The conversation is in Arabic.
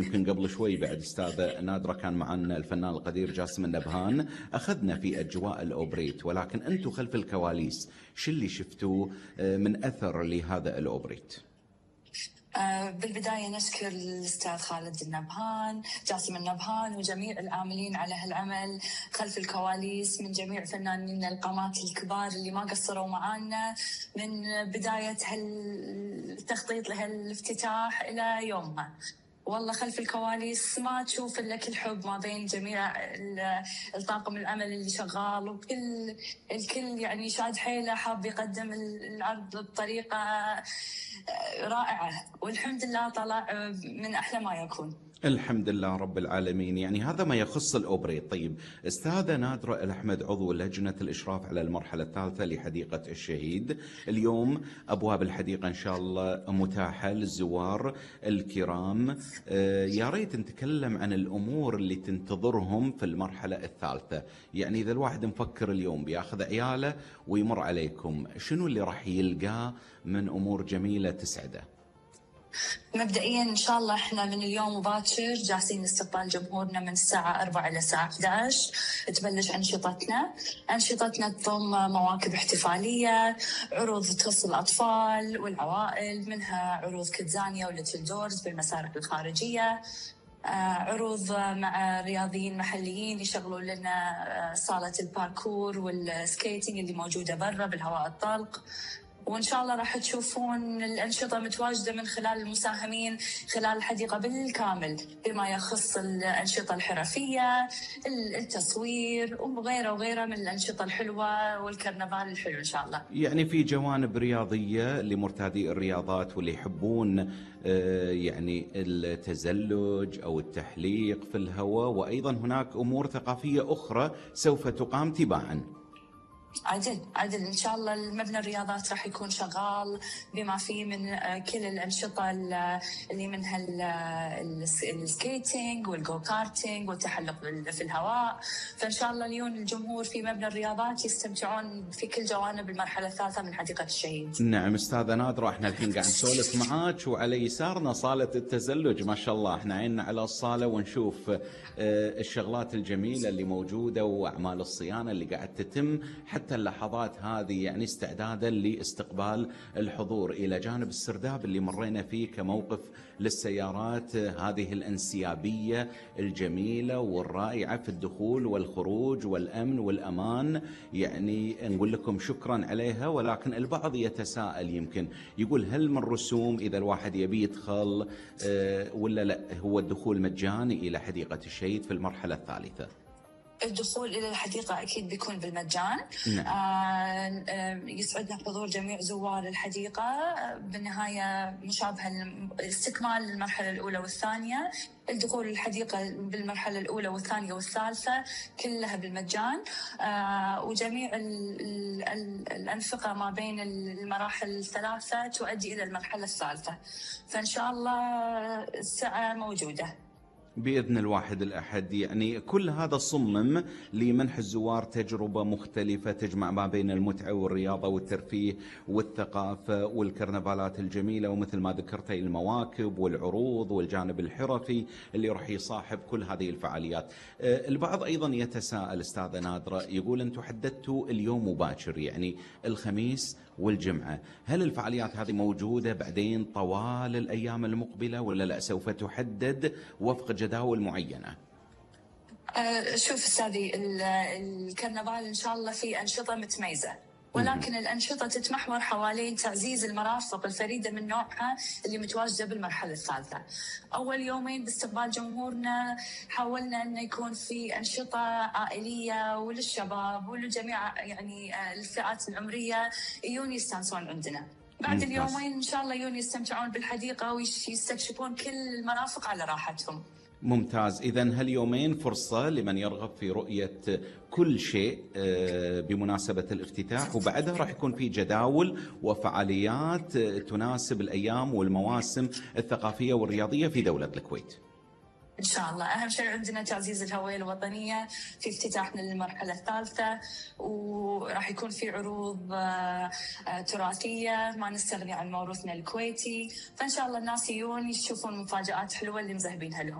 يمكن قبل شوي بعد أستاذة نادرة كان معنا الفنان القدير جاسم النبهان، أخذنا في أجواء الأوبريت، ولكن أنتم خلف الكواليس شو اللي شفتوا من أثر لهذا الأوبريت؟ بالبداية نشكر الأستاذ خالد النبهان، جاسم النبهان، وجميع العاملين على هالعمل خلف الكواليس من جميع فنانين القامات الكبار اللي ما قصروا معانا من بداية هالتخطيط لهالافتتاح إلى يومها. والله خلف الكواليس ما تشوف إلا كل حب ما بين جميع الطاقم العمل اللي شغال، وكل الكل يعني شاد حيله حاب يقدم العرض بطريقة رائعة، والحمد لله طلع من أحلى ما يكون. الحمد لله رب العالمين. يعني هذا ما يخص الأوبريت. طيب أستاذة نادرة الأحمد عضو لجنة الإشراف على المرحلة الثالثة لحديقة الشهيد، اليوم أبواب الحديقة إن شاء الله متاحة للزوار الكرام. يا ريت نتكلم عن الأمور اللي تنتظرهم في المرحلة الثالثة. يعني إذا الواحد مفكر اليوم بياخذ عياله ويمر عليكم، شنو اللي راح يلقاه من أمور جميلة تسعده؟ مبدئيا إن شاء الله إحنا من اليوم مباشر جاهزين لاستقبال جمهورنا من الساعة 4 إلى الساعة 11 تبلش أنشطتنا تضم مواكب احتفالية، عروض تخص الأطفال والعوائل، منها عروض كيدزانيا وليتل دورز بالمسارح الخارجية، عروض مع رياضيين محليين يشغلوا لنا صالة الباركور والسكيتينج اللي موجودة برا بالهواء الطلق. وإن شاء الله راح تشوفون الأنشطة متواجدة من خلال المساهمين خلال الحديقة بالكامل بما يخص الأنشطة الحرفية، التصوير وغيره من الأنشطة الحلوة والكرنفال الحلو إن شاء الله. يعني في جوانب رياضية لمرتادي الرياضات واللي يحبون يعني التزلج أو التحليق في الهواء، وأيضا هناك أمور ثقافية أخرى سوف تقام تباعا. عدل إن شاء الله المبنى الرياضات راح يكون شغال بما فيه من كل الأنشطة اللي منها السكيتينج والجو كارتينج والتحلق في الهواء. فإن شاء الله اليوم الجمهور في مبنى الرياضات يستمتعون في كل جوانب المرحلة الثالثة من حديقة الشهيد. نعم أستاذة نادرة، احنا الحين قاعد نسولف معاك وعلى يسارنا صالة التزلج، ما شاء الله احنا عيننا على الصالة ونشوف الشغلات الجميلة اللي موجودة وأعمال الصيانة اللي قاعد تتم حتى اللحظات هذه، يعني استعدادا لاستقبال الحضور، إلى جانب السرداب اللي مرينا فيه كموقف للسيارات، هذه الانسيابية الجميلة والرائعة في الدخول والخروج والأمن والأمان. يعني نقول لكم شكرا عليها. ولكن البعض يتساءل، يمكن يقول هل من رسوم إذا الواحد يبي يدخل ولا لا؟ هو الدخول مجاني إلى حديقة الشهيد في المرحلة الثالثة؟ الدخول إلى الحديقة أكيد بيكون بالمجان. يسعدنا حضور جميع زوار الحديقة. بالنهاية مشابهة استكمال المرحلة الأولى والثانية. الدخول للحديقة بالمرحلة الأولى والثانية والثالثة كلها بالمجان، وجميع الأنفقة ما بين المراحل الثلاثة تؤدي إلى المرحلة الثالثة. فإن شاء الله السعة موجودة بإذن الواحد الأحد. يعني كل هذا صمم لمنح الزوار تجربة مختلفة تجمع ما بين المتعة والرياضة والترفيه والثقافة والكرنفالات الجميلة، ومثل ما ذكرتي المواكب والعروض والجانب الحرفي اللي راح يصاحب كل هذه الفعاليات. البعض أيضا يتساءل أستاذة نادرة، يقول أنتم حددتوا اليوم مباشر يعني الخميس والجمعة، هل الفعاليات هذه موجودة بعدين طوال الأيام المقبلة ولا لا سوف تحدد وفق جداول معينة؟ شوف أستاذي، الكرنفال إن شاء الله في أنشطة متميزة، ولكن الأنشطة تتمحور حوالين تعزيز المرافق الفريدة من نوعها اللي متواجدة بالمرحلة الثالثة. أول يومين باستقبال جمهورنا حاولنا أن يكون في أنشطة عائلية وللشباب ولجميع يعني الفئات العمرية يجون يستانسون عندنا. بعد اليومين إن شاء الله يجون يستمتعون بالحديقة ويستكشفون كل المرافق على راحتهم. ممتاز. إذن هاليومين فرصة لمن يرغب في رؤية كل شيء بمناسبة الافتتاح، وبعدها راح يكون في جداول وفعاليات تناسب الأيام والمواسم الثقافية والرياضية في دولة الكويت. إن شاء الله أهم شيء عندنا تعزيز الهوية الوطنية في افتتاحنا للمرحلة الثالثة، وراح يكون في عروض تراثية ما نستغني عن موروثنا الكويتي. فإن شاء الله الناس يجون يشوفون مفاجآت حلوة اللي مذهبينها لهم.